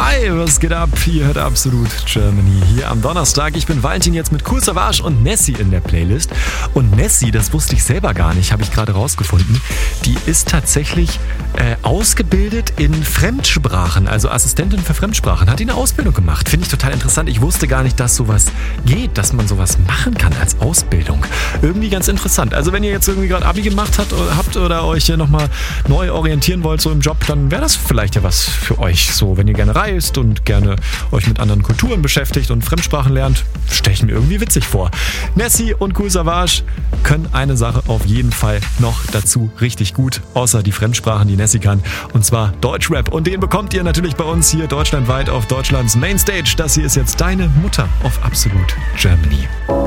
Hi, was geht ab? Ihr hört Absolut Germany hier am Donnerstag. Ich bin Valentin jetzt mit Kool Savas und Nessie in der Playlist. Und Nessie, das wusste ich selber gar nicht, habe ich gerade rausgefunden, die ist tatsächlich ausgebildet in Fremdsprachen, also Assistentin für Fremdsprachen. Hat die eine Ausbildung gemacht. Finde ich total interessant. Ich wusste gar nicht, dass sowas geht, dass man sowas machen kann als Ausbildung. Irgendwie ganz interessant. Also wenn ihr jetzt irgendwie gerade Abi gemacht habt oder euch nochmal neu orientieren wollt so im Job, dann wäre das vielleicht ja was für euch. So, wenn ihr gerne reist und gerne euch mit anderen Kulturen beschäftigt und Fremdsprachen lernt, stelle ich mir irgendwie witzig vor. Nessie und Kool Savas können eine Sache auf jeden Fall noch dazu richtig gut, außer die Fremdsprachen, die Nessie kann, und zwar Deutschrap. Und den bekommt ihr natürlich bei uns hier deutschlandweit auf Deutschlands Mainstage. Das hier ist jetzt deine Mutter auf Absolut Germany.